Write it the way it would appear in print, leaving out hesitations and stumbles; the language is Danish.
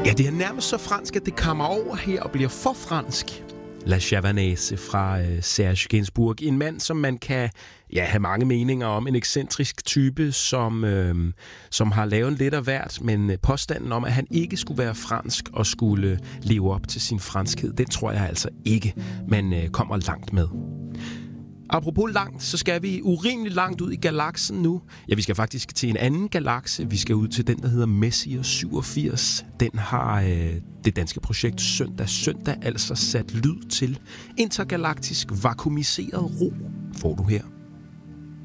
Ja, det er nærmest så fransk, at det kommer over her og bliver for fransk. La Javanaise fra Serge Gainsbourg. En mand, som man kan have mange meninger om. En ekscentrisk type, som har lavet lidt af hvert, men påstanden om, at han ikke skulle være fransk og skulle leve op til sin franskhed, den tror jeg altså ikke, man kommer langt med. Apropos langt, så skal vi urimelig langt ud i galaksen nu. Ja, vi skal faktisk til en anden galakse. Vi skal ud til den, der hedder Messier 87. Den har det danske projekt Søndag altså sat lyd til. Intergalaktisk vakuumiseret ro får du her.